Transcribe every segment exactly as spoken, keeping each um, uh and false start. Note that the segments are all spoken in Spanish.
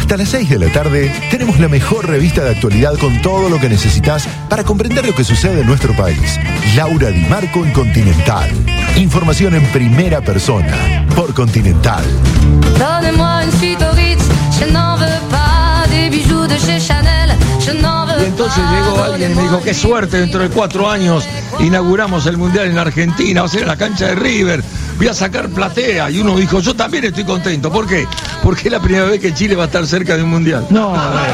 Hasta las seis de la tarde tenemos la mejor revista de actualidad con todo lo que necesitas para comprender lo que sucede en nuestro país. Laura Di Marco en Continental. Información en primera persona por Continental. Y entonces llegó alguien y me dijo, qué suerte, dentro de cuatro años inauguramos el Mundial en Argentina, va a ser en la cancha de River, voy a sacar platea. Y uno dijo, yo también estoy contento. ¿Por qué? Porque es la primera vez que Chile va a estar cerca de un Mundial. No,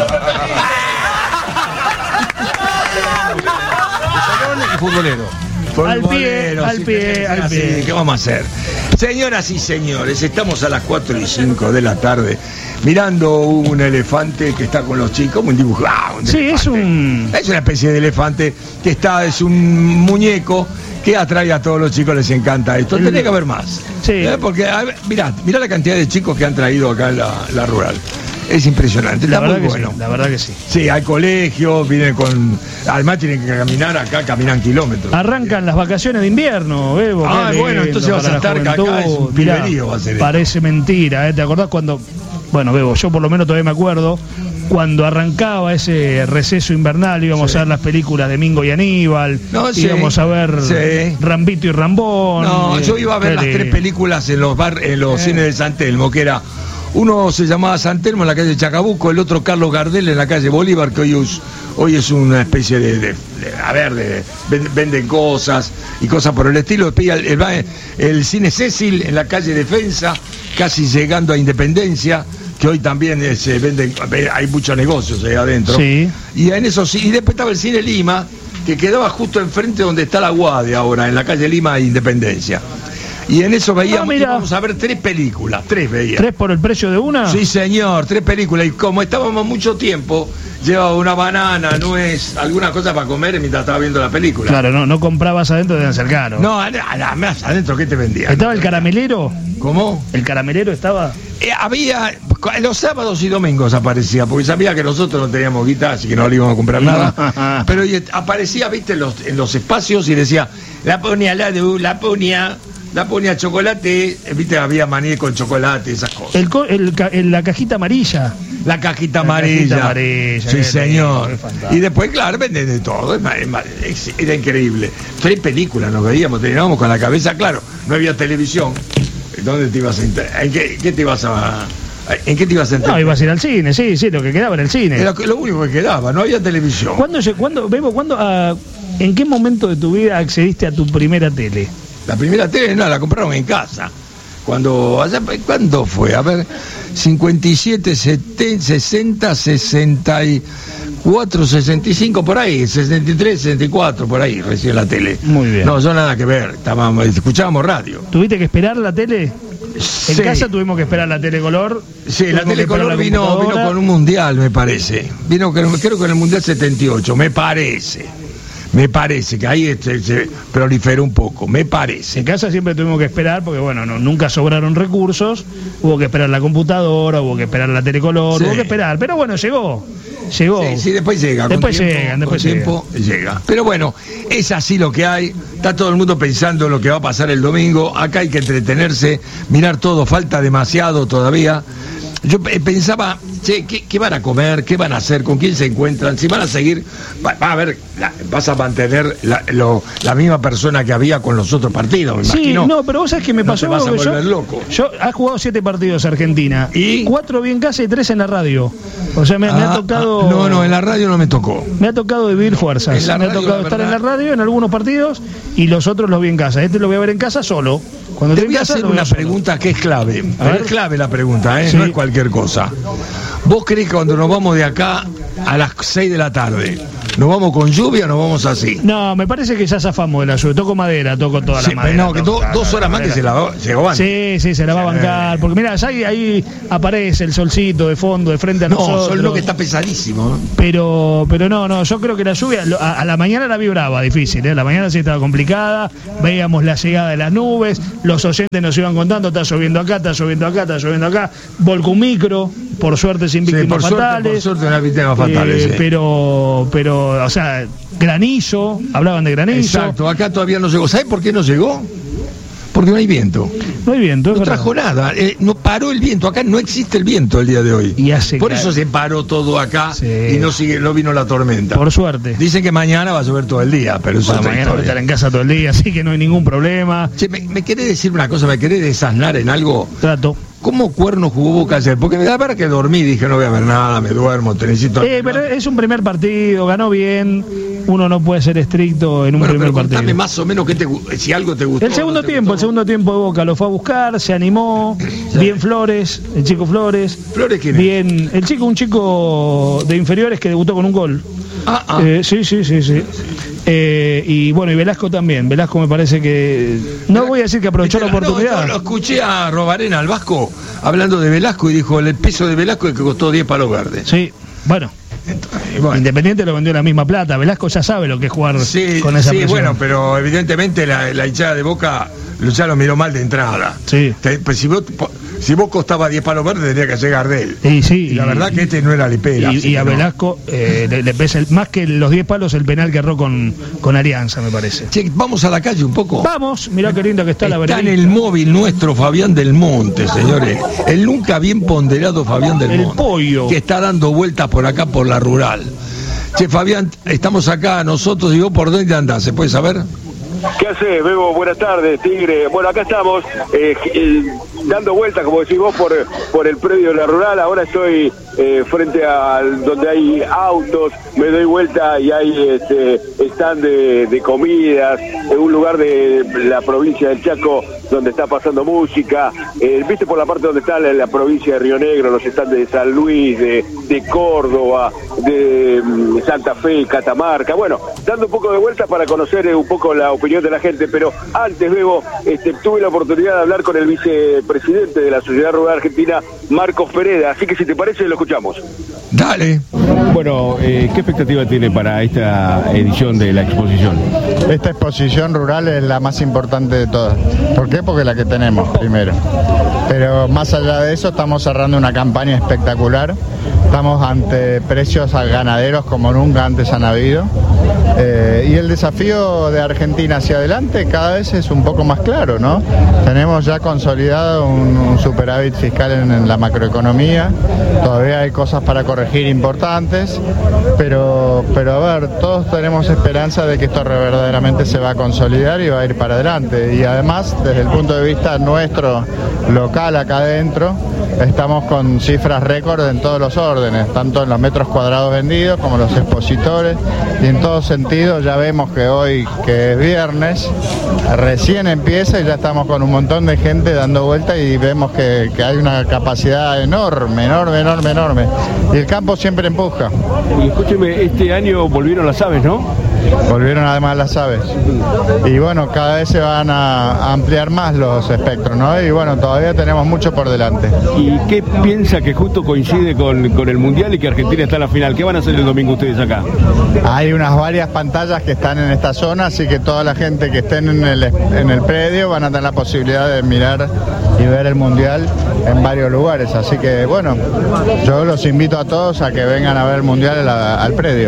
y futbolero. Al pie, al pie, al pie. ¿Qué vamos a hacer? Señoras y señores, estamos a las cuatro y cinco de la tarde mirando un elefante que está con los chicos, un dibujo. Ah, un sí, elefante. es un... Es una especie de elefante que está, es un muñeco que atrae a todos los chicos, les encanta esto. Tendría que haber más. Sí. ¿Eh? Porque, a ver, mirá, mirá la cantidad de chicos que han traído acá en la, la rural. Es impresionante, La está verdad muy que bueno. sí, la verdad que sí. Sí, hay colegios, vienen con... Además tienen que caminar acá, caminan kilómetros. Arrancan las vacaciones de invierno, Bebo. Ah, qué bueno, lindo entonces vas a para la estar acá, juventud. es un Mirá, piberío va a ser esto. parece mentira, ¿eh? ¿Te acordás cuando... Bueno, Bebo, yo por lo menos todavía me acuerdo cuando arrancaba ese receso invernal, íbamos Sí. a ver las películas de Mingo y Aníbal, No, sí. íbamos a ver Sí. Rambito y Rambón. No, eh, yo iba a ver las qué tres lindo. películas en los bar, en los Eh. cines de San Telmo, que era... Uno se llamaba San Telmo en la calle Chacabuco, el otro Carlos Gardel en la calle Bolívar, que hoy es, hoy es una especie de, de, de a ver, de, venden cosas y cosas por el estilo. Después el, el, el cine Cecil en la calle Defensa, casi llegando a Independencia, que hoy también eh, se venden, hay muchos negocios ahí adentro. Sí. Y en eso sí, y después estaba el cine Lima, que quedaba justo enfrente donde está la Guardia ahora, en la calle Lima e Independencia. Y en eso veíamos, Ah, íbamos a ver tres películas, tres veíamos. ¿Tres por el precio de una? Sí, señor, tres películas. Y como estábamos mucho tiempo, llevaba una banana, nuez, alguna cosa para comer mientras estaba viendo la película. Claro, no, no comprabas adentro, deben ser caros. No, además, adentro, ¿qué te vendían? ¿Estaba el caramelero? ¿Cómo? ¿El caramelero estaba? Eh, había, los sábados y domingos aparecía, porque sabía que nosotros no teníamos guita, así que no le íbamos a comprar nada. Pero y, aparecía, viste, en los, en los espacios y decía, la ponía la de la ponía... La ponía chocolate, viste, había maní con chocolate, esas cosas. El, co- el, ca- el- la cajita amarilla. La cajita La amarilla. cajita amarilla, Sí, qué señor. lindo, qué fantástico. Y después, claro, venden de todo. es ma- es ma- es- Era increíble. Tres películas nos veíamos, teníamos con la cabeza, claro, no había televisión. ¿Dónde te ibas a inter- ¿En qué, qué te ibas a ¿En qué te ibas a enterar? No, ibas a ir al cine, sí, sí, lo que quedaba en el cine. Era lo único que quedaba, no había televisión. ¿Cuándo, lle- cuándo, Bebo, cuándo, ah, ¿en qué momento de tu vida accediste a tu primera tele? La primera tele, no, la compraron en casa. Cuando, allá, ¿cuándo fue? A ver, cincuenta y siete, setenta, sesenta, sesenta y cuatro, sesenta y cinco, por ahí, sesenta y tres, sesenta y cuatro, por ahí, recién la tele. Muy bien. No, yo nada que ver, estábamos, escuchábamos radio. ¿Tuviste que esperar la tele? En Sí. casa tuvimos que esperar la telecolor. Sí, la tuvimos que esperar telecolor la vino, vino computadora. con un mundial, me parece. Vino, creo, creo que en el mundial setenta y ocho, me parece. Me parece que ahí este, se proliferó un poco, me parece. En casa siempre tuvimos que esperar porque, bueno, no, nunca sobraron recursos. Hubo que esperar la computadora, hubo que esperar la telecolor, Sí. hubo que esperar. Pero bueno, llegó. Llegó. Sí, sí, después llega. Después con tiempo, llegan, después con tiempo llega. Pero bueno, es así lo que hay. Está todo el mundo pensando en lo que va a pasar el domingo. Acá hay que entretenerse, mirar todo, falta demasiado todavía. Yo eh, pensaba, che, ¿qué, ¿qué van a comer? ¿Qué van a hacer? ¿Con quién se encuentran? Si van a seguir, va, va a ver, la- vas a mantener la, lo- la misma persona que había con los otros partidos, me Sí, imagino. no, pero vos sabés que me No pasó te vas a algo que volver yo, loco. yo ha jugado siete partidos Argentina. ¿Y? Cuatro vi en casa y tres en la radio. O sea, me, me ha Ah, tocado. ah, no, no, en la radio no me tocó. Me ha tocado vivir fuerzas. En la Me ha radio, tocado la estar en la verdad. radio en algunos partidos y los otros los vi en casa. Este lo voy a ver en casa solo. Cuando Te estoy voy en a casa, hacer lo veo una solo. pregunta que es clave. A Pero ver. es clave la pregunta, ¿eh? Sí. No es cualquier cosa. ¿Vos crees que cuando nos vamos de acá a las seis de la tarde, nos vamos con lluvia o nos vamos así? No, me parece que ya zafamos de la lluvia. Toco madera, toco toda Sí, la madera. no, que toco do- toda dos la horas más que madera. se la llegó antes. Sí, sí, se la va a bancar. Porque mira, ya ahí, ahí aparece el solcito de fondo, de frente a No, nosotros. solo que está pesadísimo. Pero, pero no, no, yo creo que la lluvia, lo- a, a la mañana la vibraba difícil, ¿eh? La mañana sí estaba complicada, veíamos la llegada de las nubes, los oyentes nos iban contando, está lloviendo acá, está lloviendo acá, está lloviendo acá, volcó un micro, por suerte sin Sí, víctimas por suerte, fatales. por suerte no hay víctimas fatales. Eh, sí. pero, pero, o sea, granizo, hablaban de granizo. Exacto, acá todavía no llegó. ¿Sabes por qué no llegó? Porque no hay viento. No hay viento, es No verdad. trajo nada, eh, no paró el viento, acá no existe el viento el día de hoy. Y hace Por que- eso se paró todo acá Sí. y no sigue, no vino la tormenta. Por suerte. Dicen que mañana va a llover todo el día, pero eso Bueno, es otra mañana voy a historia. estar en casa todo el día, así que no hay ningún problema. Che, ¿me, me querés decir una cosa? ¿Me querés desasnar en algo? Trato. ¿Cómo cuerno jugó Boca ayer? Porque la verdad que dormí, dije no voy a ver nada, me duermo, te necesito... Eh, pero es un primer partido, ganó bien. Uno no puede ser estricto en un Bueno, primer pero contame partido. más o menos qué te, gu- si algo te gustó. El segundo no te tiempo, el gustó. segundo tiempo de Boca lo fue a buscar, se animó, bien Flores, el chico Flores. ¿Flores quién es? Bien, el chico, un chico de inferiores que debutó con un gol. Ah, ah. Eh, sí, sí, sí, sí. Eh, y bueno, y Velasco también. Velasco me parece que. No voy a decir que aprovechó la No, oportunidad. no, lo escuché a Robarena, al Vasco, hablando de Velasco y dijo el peso de Velasco es que costó diez palos verdes. Sí, bueno. Entonces, bueno. Independiente lo vendió la misma plata. Velasco ya sabe lo que es jugar Sí, con esa sí, presión. bueno, pero evidentemente la, la hinchada de Boca ya lo miró mal de entrada. Sí. Te- pues si vos, po- si vos costaba diez palos verdes, tendría que llegar de él. Y sí, Y la y- verdad que este no era Lipera. Y, así y a que no. Velasco eh, le, le pesa el- más que los diez palos el penal que erró con, con Alianza, me parece. Che, vamos a la calle un poco. Vamos, mirá qué linda que está, la Está en vereda. el móvil nuestro Fabián del Monte, señores. El nunca bien ponderado Fabián del El Monte. pollo. Que está dando vueltas por acá, por la rural. Che, Fabián, estamos acá nosotros y vos por dónde andás, ¿se puede saber? ¿Qué haces, Bebo? Buenas tardes, Tigre. Bueno, acá estamos eh, eh, dando vueltas, como decís vos, por, por el predio de la rural. Ahora estoy eh, frente a donde hay autos, me doy vuelta y hay este, stand de, de comidas, en un lugar de la provincia del Chaco donde está pasando música. Eh, ¿Viste por la parte donde está la, la provincia de Río Negro, los stands de San Luis, de, de Córdoba, de mm, Santa Fe, Catamarca? Bueno, dando un poco de vuelta para conocer eh, un poco la opinión de la gente, pero antes, Bebo, este, tuve la oportunidad de hablar con el vicepresidente de la Sociedad Rural Argentina, Marcos Pereda, así que si te parece lo escuchamos. Dale. Bueno, eh, ¿qué expectativa tiene para esta edición de la exposición? Esta exposición rural es la más importante de todas. ¿Por qué? Porque la que tenemos, primero. Pero más allá de eso, estamos cerrando una campaña espectacular. Estamos ante precios a ganaderos como nunca antes han habido. Eh, y el desafío de Argentina hacia adelante cada vez es un poco más claro, ¿no? Tenemos ya consolidado un, un superávit fiscal en, en la macroeconomía. Todavía hay cosas para corregir importantes, pero, pero a ver, todos tenemos esperanza de que esto verdaderamente se va a consolidar y va a ir para adelante. Y además, desde el punto de vista nuestro, local acá adentro, estamos con cifras récord en todos los órdenes, tanto en los metros cuadrados vendidos como los expositores, y en todo sentido ya vemos que hoy, que es viernes, recién empieza y ya estamos con un montón de gente dando vuelta y vemos que, que hay una capacidad enorme, enorme, enorme, enorme. Y el campo siempre empuja. Y escúcheme, este año volvieron las aves, ¿no? Volvieron además las aves. Y bueno, cada vez se van a, a ampliar más los espectros, ¿no? Y bueno, todavía tenemos mucho por delante. ¿Y qué piensa que justo coincide con, con el Mundial y que Argentina está en la final? ¿Qué van a hacer el domingo ustedes acá? Hay unas varias pantallas que están en esta zona, así que toda la gente que esté en el, en el predio van a tener la posibilidad de mirar y ver el Mundial en varios lugares. Así que bueno, yo los invito a todos a que vengan a ver el Mundial a la- al predio.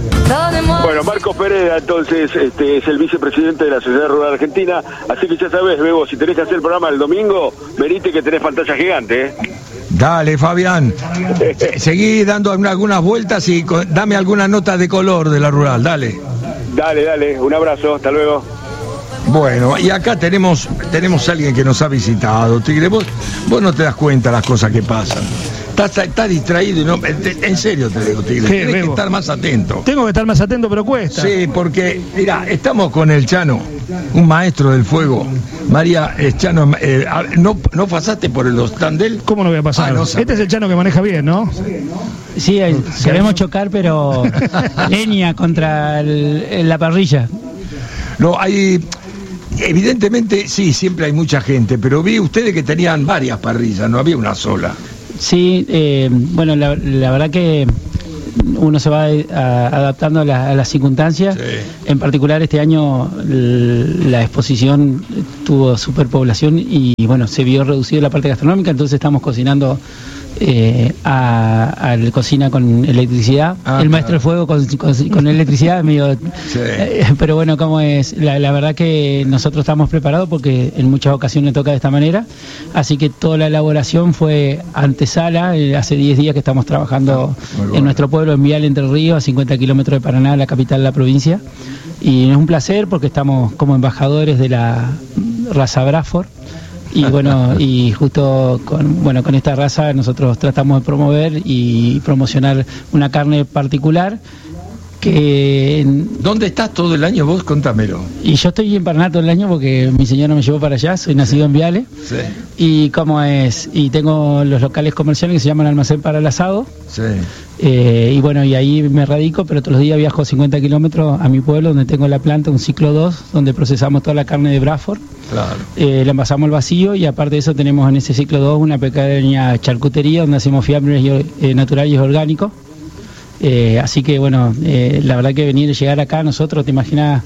Bueno, Marcos Pereda, entonces, este, es el vicepresidente de la Sociedad Rural Argentina, así que ya sabes, Bebo, si tenés que hacer el programa el domingo, venite que tenés pantalla gigante, ¿eh? Dale, Fabián. Se- Seguí dando alguna- algunas vueltas y co- dame alguna nota de color de la rural, dale. Dale, dale, un abrazo, hasta luego. Bueno, y acá tenemos tenemos a alguien que nos ha visitado, Tigre. Vos, vos no te das cuenta las cosas que pasan. Estás, estás distraído y no. En en serio te digo, Tigre. ¿Qué, Tienes que Bebo? estar más atento. Tengo que estar más atento, pero cuesta. Sí, porque, mira, estamos con el Chano, un maestro del fuego. María, eh, Chano, eh, a- ¿no, ¿no pasaste por el stand de él? ¿Cómo no voy a pasar? Ah, no sabes. Este es el Chano que maneja bien, ¿no? Sí, eh, queremos chocar, pero leña contra el- el- la parrilla. No, hay. Evidentemente, sí, siempre hay mucha gente, pero vi ustedes que tenían varias parrillas, no había una sola. Sí, eh, bueno, la, la verdad que uno se va a- adaptando a, la- a las circunstancias. Sí. En particular este año l- la exposición tuvo superpoblación y bueno, se vio reducida la parte gastronómica, entonces estamos cocinando eh, a, a la cocina con electricidad. Ah, el maestro del fuego con, con, con electricidad, medio, Sí. eh, pero bueno, como es, la, la verdad que nosotros estamos preparados porque en muchas ocasiones toca de esta manera, así que toda la elaboración fue antesala, eh, hace diez días que estamos trabajando bueno. en nuestro pueblo, en Vial Entre Ríos, a cincuenta kilómetros de Paraná, la capital de la provincia, y es un placer porque estamos como embajadores de la raza Braford. Y bueno, y justo con, bueno, con esta raza nosotros tratamos de promover y promocionar una carne particular que... ¿Dónde estás todo el año vos? Contámelo. Y yo estoy en Paraná todo el año porque mi señora me llevó para allá, soy nacido en Viale. Sí. Y como es, y tengo los locales comerciales que se llaman Almacén para el Asado. Sí. Eh, y bueno, y ahí me radico, pero todos los días viajo cincuenta kilómetros a mi pueblo, donde tengo la planta, un ciclo dos, donde procesamos toda la carne de Braford. Claro. Eh, la envasamos al vacío y aparte de eso tenemos en ese ciclo dos una pequeña charcutería donde hacemos fiambres y, eh, naturales y orgánicos. Eh, así que bueno, eh, la verdad que venir y llegar acá nosotros, te imaginas,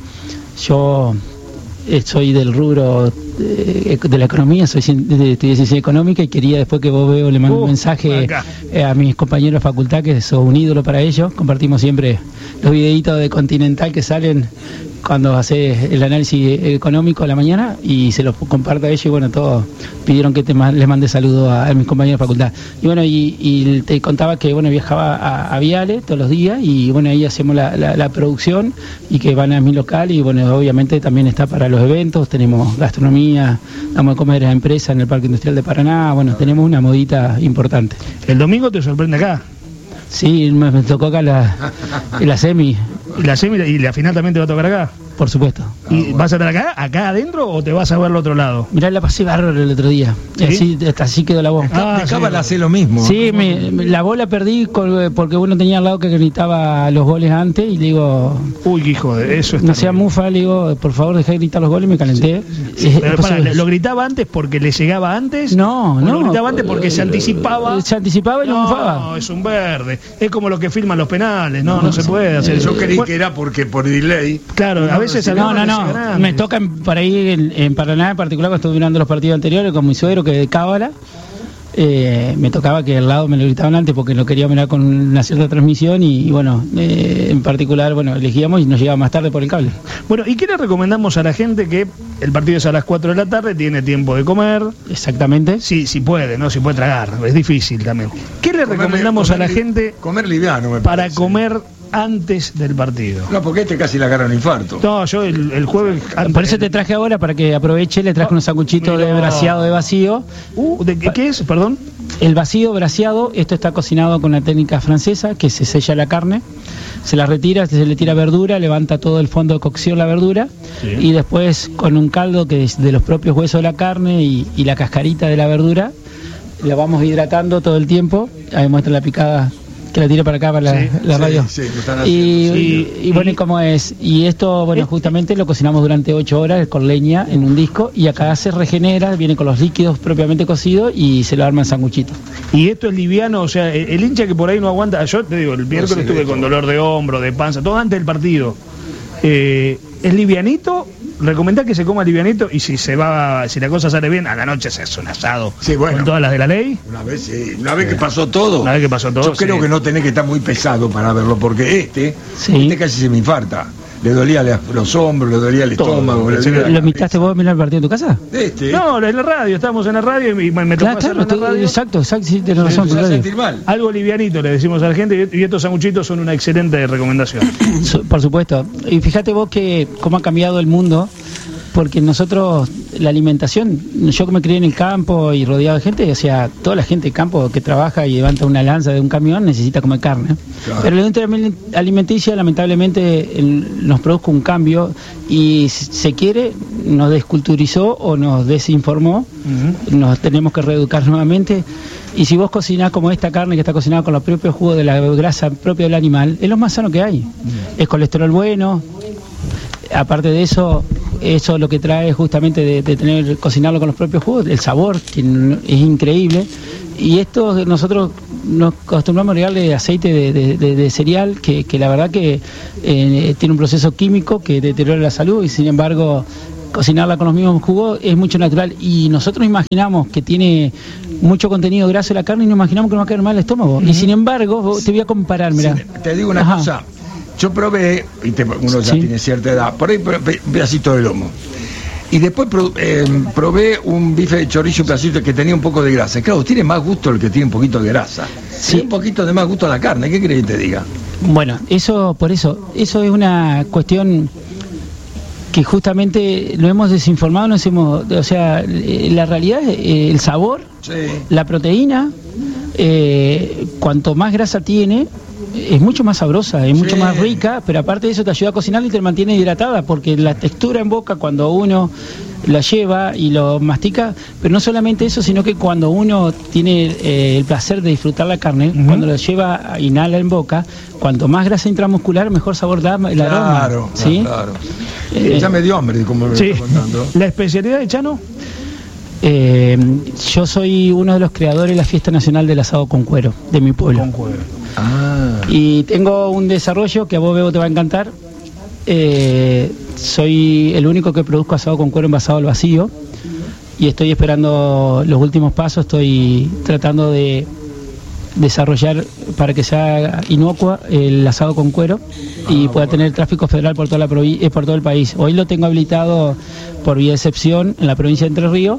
yo eh, soy del rubro de, de la economía, soy de, de ciencia económica y quería después que vos veo le mando Uh, un mensaje acá. eh, a mis compañeros de facultad que son un ídolo para ellos, compartimos siempre los videitos de Continental que salen cuando hace el análisis económico a la mañana y se los comparto a ellos y bueno, todos pidieron que te, les mande saludos a, a mis compañeros de facultad. Y bueno, y, y te contaba que bueno, viajaba a, a Viale todos los días y bueno, ahí hacemos la, la, la producción y que van a mi local y bueno, obviamente también está para los eventos, tenemos gastronomía, damos a comer a empresas en el Parque Industrial de Paraná, bueno, tenemos una modita importante. El domingo te sorprende acá. Sí, me, me tocó acá la, la semi, Y la semi y la final también te va a tocar acá. por supuesto. ¿Y vas a estar acá, acá adentro o te vas a ver al otro lado? Mirá, la pasé bárbaro el otro día. ¿Sí? Así, hasta así quedó la voz. Ah, de sí, Cábala no. hace lo mismo. Sí, me, me- la bola perdí con- porque uno tenía al lado que gritaba los goles antes y le digo, Uy, qué hijo de eso. no sea mufa, le digo, por favor deja de gritar los goles y me calenté. Eh, Pero, pues, pará, ¿lo gritaba antes porque le llegaba antes? No, ¿O no. lo gritaba antes porque se anticipaba? Se anticipaba y lo No, mufaba. es un verde. Es como lo que filman los penales. No, no se puede hacer eso. Yo creí Bueno, que era porque por delay. Claro, a veces No, no, algunos no. llegan antes. Me tocan para ir en, en Paraná, en particular, cuando estuve mirando los partidos anteriores con mi suegro, que de Cábala. Eh, me tocaba que al lado me lo gritaban antes porque lo quería mirar con una cierta transmisión y, y bueno, eh, en particular, bueno, elegíamos y nos llegaba más tarde por el cable. Bueno, ¿y qué le recomendamos a la gente? Que el partido es a las cuatro de la tarde, tiene tiempo de comer. Exactamente. Sí, sí puede, ¿no? Si puede tragar, es difícil también. ¿Qué le Comer- recomendamos comer a la li- gente Comer liviano, me para parece. comer antes del partido? No, porque este casi le agarra un infarto. No, yo el, el jueves... antes- Por eso te traje ahora para que aproveche, le traje unos sanguchitos de Mirá. braseado de vacío. Uh, ¿de qué, qué es? Perdón. El vacío braseado, esto está cocinado con la técnica francesa, que se sella la carne, se la retira, se le tira verdura, levanta todo el fondo de cocción la verdura, Sí. y después con un caldo que es de los propios huesos de la carne y, y la cascarita de la verdura, la vamos hidratando todo el tiempo. Ahí muestra la picada, que la tire para acá, para la, Sí, la sí, radio. sí, lo están y, haciendo, sí. y, y bueno, ¿y cómo es? Y esto, bueno, justamente lo cocinamos durante ocho horas con leña en un disco, y acá se regenera, viene con los líquidos propiamente cocidos y se lo arma en sanguchitos. Y esto es liviano, o sea, el, el hincha que por ahí no aguanta. Yo te digo, el miércoles sí, estuve de con todo. dolor de hombro, de panza, todo antes del partido. Eh, ¿Es livianito? Recomendá que se coma livianito y si se va, si la cosa sale bien, a la noche se hace un asado Sí, bueno. con todas las de la ley. Una vez, sí, una vez que pasó todo. Una vez que pasó todo, Yo creo sí. que no tenés que estar muy pesado para verlo, porque este, Sí. este casi se me infarta. Le dolía las- los hombros, le dolía el Todo. estómago. le Sí, dolía la ¿Lo cabeza. invitaste vos a mirar el partido en tu casa? Este. No, en la radio, estábamos en la radio y me, me tocó Claro, hacerlo claro, en la estoy- radio. exacto, exacto, sí, tenés Me razón. empecé a Claudio. sentir mal. Algo livianito le decimos a la gente y estos sanguchitos son una excelente recomendación. Su- Por supuesto. Y fíjate vos que cómo ha cambiado el mundo, porque nosotros, la alimentación, yo que me crié en el campo y rodeado de gente, o sea, toda la gente del campo que trabaja y levanta una lanza de un camión necesita comer carne. Claro. Pero la industria alimenticia lamentablemente el- nos produjo un cambio y si se quiere, nos desculturizó o nos desinformó, nos tenemos que reeducar nuevamente. Y si vos cocinás como esta carne que está cocinada con los propios jugos de la grasa propia del animal, es lo más sano que hay. Es colesterol bueno. Aparte de eso, eso lo que trae justamente de, de tener cocinarlo con los propios jugos, el sabor, que n- es increíble. Y esto nosotros nos acostumbramos a agregarle aceite de, de- de- de cereal, que, que la verdad que eh, tiene un proceso químico que deteriora la salud y sin embargo cocinarla con los mismos jugos es mucho natural. Y nosotros imaginamos que tiene mucho contenido graso la carne y no imaginamos que nos va a caer mal el estómago. Uh-huh. Y sin embargo, te voy a comparar, mirá. Sí, te digo una Ajá. cosa. Yo probé, y te, uno ya sí. tiene cierta edad, por ahí probé un pedacito de lomo. Y después pro, eh, probé un bife de chorizo, un pedacito que tenía un poco de grasa. Claro, tiene más gusto el que tiene un poquito de grasa. Sí. Tiene un poquito de más gusto a la carne. ¿Qué querés que te diga? Bueno, eso, por eso, eso es una cuestión que justamente lo hemos desinformado, nos hemos, o sea, la realidad es el sabor, sí. la proteína, eh, cuanto más grasa tiene, es mucho más sabrosa, es mucho sí. más rica, pero aparte de eso te ayuda a cocinar y te mantiene hidratada, porque la textura en boca cuando uno la lleva y lo mastica, pero no solamente eso, sino que cuando uno tiene eh, el placer de disfrutar la carne, uh-huh. cuando la lleva, inhala en boca, cuanto más grasa intramuscular, mejor sabor da el claro, aroma. ¿Sí? Claro, eh, ya me dio hambre, como me sí. está contando. ¿La especialidad de Chano? Eh, yo soy uno de los creadores de la Fiesta Nacional del Asado con Cuero, de mi pueblo. Con cuero. Ah. Y tengo un desarrollo que a vos, Bebo, te va a encantar. Eh, soy el único que produzco asado con cuero envasado al vacío y estoy esperando los últimos pasos. Estoy tratando de desarrollar para que sea inocua el asado con cuero y ah, pueda bueno. tener tráfico federal por toda la provi- eh, por todo el país. Hoy lo tengo habilitado por vía de excepción en la provincia de Entre Ríos.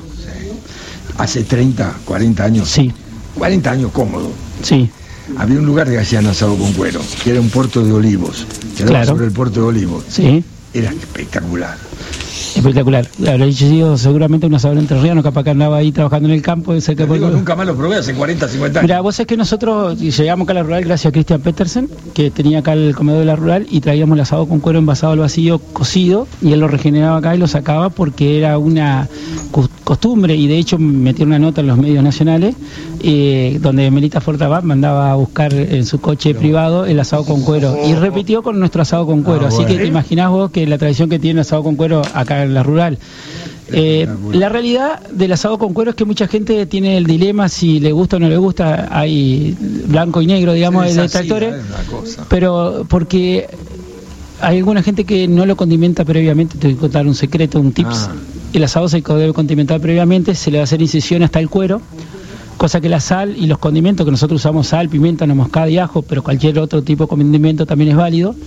Hace treinta, cuarenta años. Sí. cuarenta años cómodo. Sí. Había un lugar que hacían asado con cuero, que era un puerto de Olivos, quedaba claro. sobre el puerto de Olivos. Sí. Era espectacular. Espectacular. Habré sido seguramente un asador entrerriano, capaz que andaba ahí trabajando en el campo. Cerca digo, nunca más lo probé, hace cuarenta, cincuenta años. Mira, vos sabés que nosotros llegamos acá a la rural gracias a Christian Petersen, que tenía acá el comedor de la rural, y traíamos el asado con cuero envasado al vacío cocido, y él lo regeneraba acá y lo sacaba porque era una costumbre, y de hecho metió una nota en los medios nacionales, eh, donde Melita Fortabat mandaba a buscar en su coche no. privado el asado con cuero, y repitió con nuestro asado con cuero. Ah, Así bueno. que te imaginás vos que la tradición que tiene el asado con cuero acá en la rural. Eh, la realidad del asado con cuero es que mucha gente tiene el dilema si le gusta o no le gusta. Hay blanco y negro, digamos, de detractores, pero porque hay alguna gente que no lo condimenta previamente. Te voy a contar un secreto, un tips. Ah. El asado se debe condimentar previamente, se le va a hacer incisión hasta el cuero, cosa que la sal y los condimentos que nosotros usamos, sal, pimienta, nuez moscada y ajo, pero cualquier otro tipo de condimento también es válido,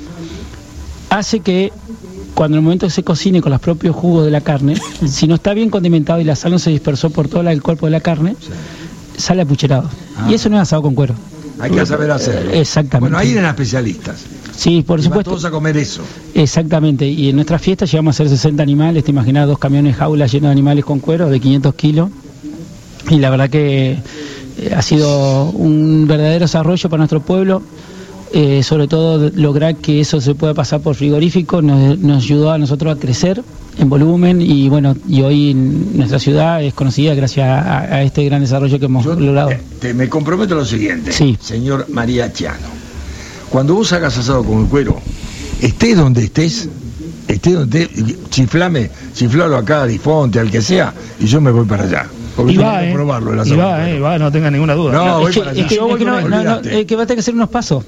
hace que cuando en el momento que se cocine con los propios jugos de la carne, si no está bien condimentado y la sal no se dispersó por todo el cuerpo de la carne, sí. sale apucherado. Ah. Y eso no es asado con cuero. Hay que saber hacerlo. Exactamente. Bueno, ahí eran especialistas. Sí, por y supuesto. Van todos a comer eso. Exactamente. Y en nuestra fiesta llegamos a hacer sesenta animales. Te imaginas dos camiones jaulas llenos de animales con cuero de quinientos kilos. Y la verdad que ha sido un verdadero desarrollo para nuestro pueblo. Eh, sobre todo lograr que eso se pueda pasar por frigorífico nos, nos ayudó a nosotros a crecer en volumen y bueno, y hoy nuestra ciudad es conocida gracias a, a este gran desarrollo que hemos Yo logrado. Te, te, me comprometo a lo siguiente, sí. señor María Chano, cuando vos hagas asado con el cuero, estés donde estés, estés donde estés, chiflame, chiflalo acá a Difonte, al que sea, y yo me voy para allá. Y va, eh, probarlo, el y va, eh, va, no tenga ninguna duda. No, no voy es que, para allá. Es que, es que no, no, no, es que va a tener que hacer unos pasos.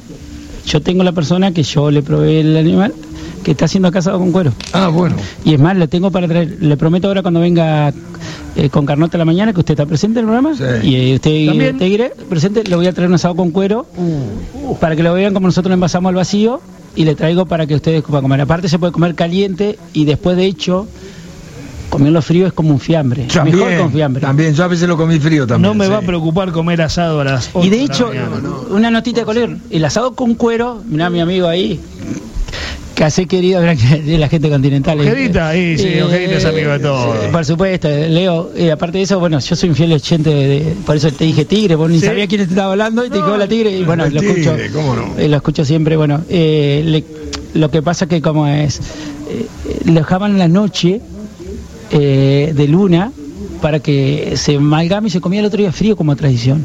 Yo tengo la persona que yo le probé el animal que está haciendo acá asado con cuero. Ah, bueno. Y es más, le tengo para traer, le prometo ahora cuando venga eh, con Carnota a la mañana, que usted está presente en el programa, sí. y eh, usted te iré presente, le voy a traer un asado con cuero uh, uh. para que lo vean como nosotros lo envasamos al vacío y le traigo para que ustedes puedan comer. Aparte se puede comer caliente y después de hecho comerlo frío es como un fiambre. También, mejor con fiambre. También, yo a veces lo comí frío también. No me sí. va a preocupar comer asado a las ocho. Y de hecho, no, no. una notita de color, el asado con cuero, mirá mi amigo ahí, que hace querido de la gente continental. Ojedita, ahí, sí, eh, Ojedita es amigo de todos. Eh, por supuesto, Leo, eh, aparte de eso, bueno, yo soy un fiel oyente, de, de, por eso te dije Tigre, vos ni ¿sí? sabía quién te estaba hablando y te no, dijo la Tigre, y bueno, lo tigre, escucho, ¿cómo no? eh, lo escucho siempre, bueno, eh, le, lo que pasa que como es, eh, lo dejaban en la noche, Eh, de luna para que se amalgame y se comía el otro día frío como tradición.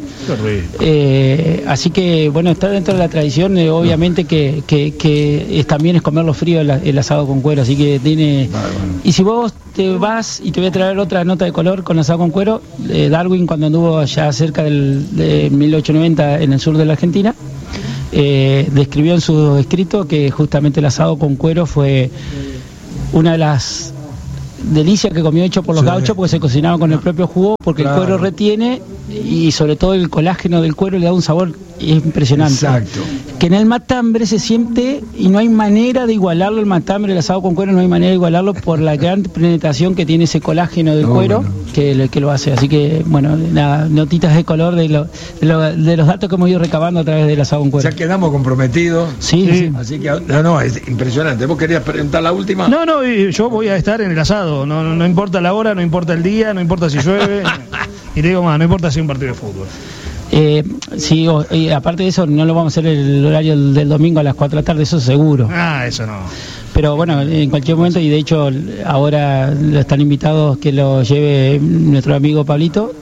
Eh, así que bueno, está dentro de la tradición, eh, obviamente que, que, que es, también es comerlo frío el, el asado con cuero, así que tiene... Vale, bueno. Y si vos te vas, y te voy a traer otra nota de color con asado con cuero, eh, Darwin cuando anduvo allá cerca del, de mil ochocientos noventa en el sur de la Argentina, eh, describió en su escrito que justamente el asado con cuero fue una de las delicia que comió hecho por los Sí. gauchos, porque se cocinaba con el propio jugo, porque Claro. el cuero retiene y sobre todo el colágeno del cuero le da un sabor impresionante. Exacto. Que en el matambre se siente y no hay manera de igualarlo, el matambre, el asado con cuero, no hay manera de igualarlo por la gran penetración que tiene ese colágeno del No, cuero bueno. que, lo- que lo hace. Así que, bueno, nada, notitas de color de, lo- de, lo- de los datos que hemos ido recabando a través del asado con cuero. Ya quedamos comprometidos. Sí, Sí. sí. Así que, no, no, es impresionante. ¿Vos querías preguntar la última? No, no, y yo voy a estar en el asado. No, no, no importa la hora, no importa el día, no importa si llueve. Y te digo más, no importa si es un partido de fútbol. Eh, sí, o- y aparte de eso, no lo vamos a hacer el horario del, del domingo a las cuatro de la tarde, eso seguro. Ah, eso no. Pero bueno, en cualquier momento, y de hecho ahora están invitados que lo lleve nuestro amigo Pablito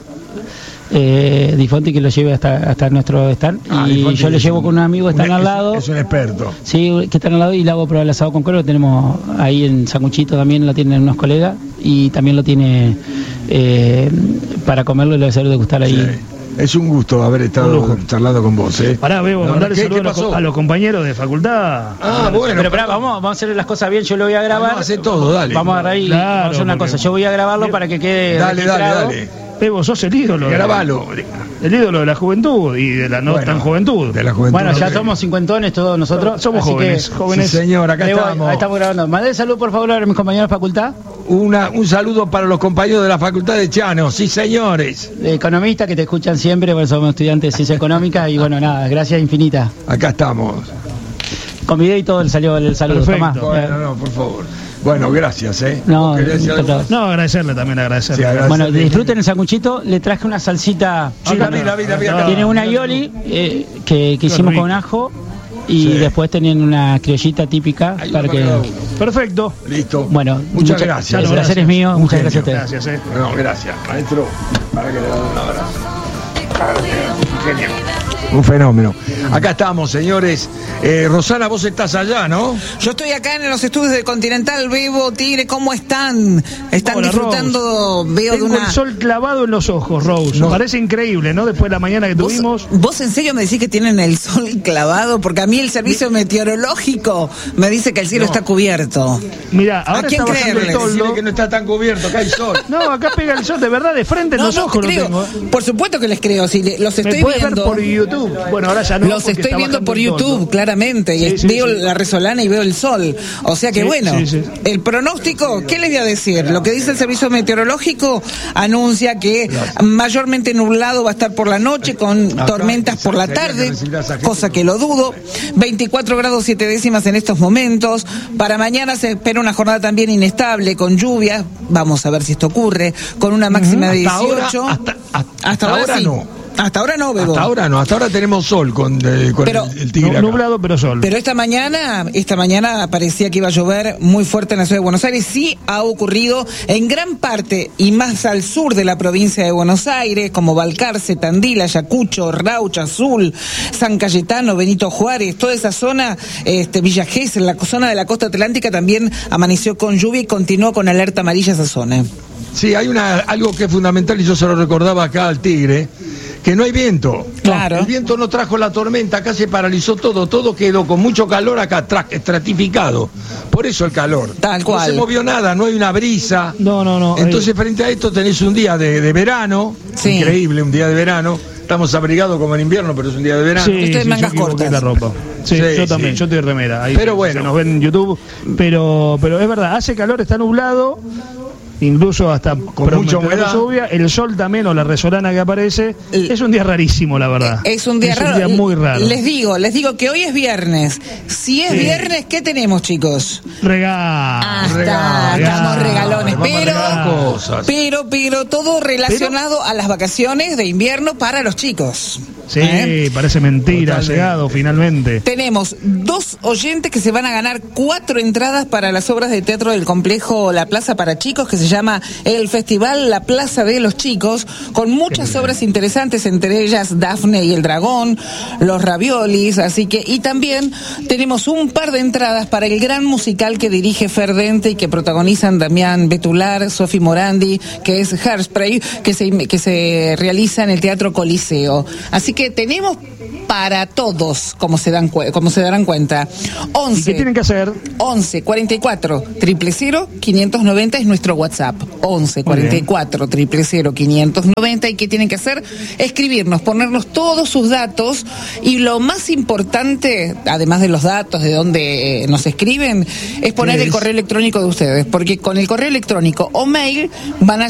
eh, Difonti, que lo lleve hasta, hasta nuestro stand. Ah, y Difonti yo le es llevo un- con un amigo que un- están al es- lado. Es un experto. Sí, que están al lado y le hago probar el asado con cuero. Lo tenemos ahí en Sanguchito, también lo tienen unos colegas y también lo tiene eh, para comerlo y lo hacer degustar ahí. Sí. Es un gusto haber Un estado lujo. charlando con vos. ¿eh? Pará, Bebo, No, mandarle ¿qué- saludos qué a los, pasó? a los compañeros de facultad. Ah, bueno. Pero pará, vamos, vamos a hacer las cosas bien, yo lo voy a grabar. Ah, no, hacé todo, dale. Vamos a agarrar y Claro, vamos a hacer una porque- cosa. Yo voy a grabarlo para que quede Dale, dale, registrado. dale. Bebo, sos el ídolo. Grabalo. El ídolo de la juventud y de la no Bueno, tan juventud. De la juventud. Bueno, ya Ok. somos cincuentones todos nosotros. Somos así jóvenes, que- jóvenes. Sí, señor, acá Ahí voy, estamos. ahí estamos grabando. Mandé salud, por favor, a mis compañeros de facultad. Una, un saludo para los compañeros de la Facultad de Chano. Sí, señores. De economistas que te escuchan siempre, porque somos estudiantes de ciencia económica. Y bueno, nada, gracias infinitas. Acá estamos. Con video y todo le salió el saludo. Perfecto. Tomá. Bueno, no, por favor. Bueno, gracias, ¿eh? No, ¿Vos querés decir algo encantado. más? No, agradecerle también, agradecerle. Sí, agradecerle. Bueno, disfruten el sanguchito. Le traje una salsita. Sí, la vi, la vi, la vi acá. Tiene una aioli eh, que, que hicimos rico. con ajo. Y Sí. después tenían una criollita típica Ahí para va, que. Macaú. Perfecto. Listo. Bueno, muchas mucha- gracias. El Chano, placer es gracias. mío. Un Muchas genio. gracias a ustedes. Gracias, eh. No, gracias. Maestro, para que le dé un abrazo. Un genio. Un fenómeno. Acá estamos, señores. Eh, Rosana, vos estás allá, ¿no? Yo estoy acá en los estudios de Continental. Bebo, Tigre, ¿cómo están? Están Hola, disfrutando, veo de Tengo una... el sol clavado en los ojos, Rose. No. Parece increíble, ¿no? Después de la mañana que ¿Vos, tuvimos. vos en serio me decís que tienen el sol clavado? Porque a mí el servicio meteorológico me dice que el cielo No. está cubierto. Mira, ahora quién está bajando el creerle? toldo. Decirle que no está tan cubierto, acá hay sol. No, acá pega el sol, de verdad, de frente en No, los no, ojos te lo creo. tengo. ¿eh? Por supuesto que les creo. Si le- los Me estoy puedes viendo... ver por YouTube. Bueno, ahora ya no. Los porque estoy está viendo bajando por el toldo. YouTube, claramente. Y Sí, sí, veo sí. la resolana y veo el sol. O sea que Sí, bueno, sí, sí. el pronóstico, ¿qué les voy a decir? Lo que dice el servicio meteorológico anuncia que mayormente nublado va a estar por la noche con Acá, tormentas por la sería que tarde, recibirás a gente cosa con- que lo dudo. veinticuatro grados siete décimas en estos momentos. Para mañana se espera una jornada también inestable con lluvias. Vamos a ver si esto ocurre. Con una máxima de Hasta ahora- dieciocho. hasta- hasta- Hasta ahora, ahora sí. no. Hasta ahora no, Bebo. Hasta ahora no, hasta ahora tenemos sol con, eh, con Pero- el, el tigre. Nu- acá. Nublado, pero sol. Pero esta mañana, esta mañana parecía que iba a llover muy fuerte en la ciudad de Buenos Aires. Sí ha ocurrido en gran parte y más al sur de la provincia de Buenos Aires, como Balcarce, Tandil, Ayacucho, Rauch, Azul, San Cayetano, Benito Juárez, toda esa zona, este, Villa Gesell, la zona de la costa atlántica también amaneció con lluvia y continuó con alerta amarilla esa zona. Sí, hay una, algo que es fundamental y yo se lo recordaba acá al tigre, que no hay viento. Claro. El viento no trajo la tormenta, acá se paralizó todo, todo quedó con mucho calor acá, tra- estratificado. Por eso el calor. Tal No cual. se movió nada, no hay una brisa. No, no, no. Entonces, frente a esto tenés un día de, de verano, Sí. increíble, un día de verano. Estamos abrigados como en invierno, pero es un día de verano. Sí, Estoy en sí, mangas yo equivoqué cortas. la ropa. Sí, Sí, yo también, sí. yo estoy de remera. Ahí Pero se- bueno. se nos ven en YouTube. Pero, pero es verdad, hace calor, está nublado. Incluso hasta Con mucha humedad. lluvia, el sol también o la resolana que aparece. El- es un día rarísimo, la verdad. Es un día es raro. un día muy raro. Les digo, les digo que hoy es viernes. Si es Sí. viernes, ¿qué tenemos, chicos? Regalo. Ah, está, Regalo. estamos regalones, Vamos a pero, regalar cosas. pero, pero todo relacionado a las vacaciones de invierno para los chicos. Sí, ¿Eh? parece mentira, ha Totalmente. llegado finalmente. Tenemos dos oyentes que se van a ganar cuatro entradas para las obras de teatro del complejo La Plaza para Chicos, que se llama el Festival La Plaza de los Chicos, con muchas obras interesantes, entre ellas Dafne y el Dragón, Los Raviolis, así que, y también tenemos un par de entradas para el gran musical que dirige Ferdente y que protagonizan Damián Betular, Sofi Morandi, que es Hairspray, que se, que se realiza en el Teatro Coliseo. Así que que tenemos para todos, como se dan cu- como se darán cuenta. once, ¿Y qué tienen que hacer? once cuarenta y cuatro cero cero quinientos noventa es nuestro WhatsApp. once cuarenta y cuatro cero cero quinientos noventa. ¿Y qué tienen que hacer? Escribirnos, ponernos todos sus datos, y lo más importante, además de los datos de dónde eh, nos escriben, es poner ¿Qué el es? correo electrónico de ustedes, porque con el correo electrónico o mail van a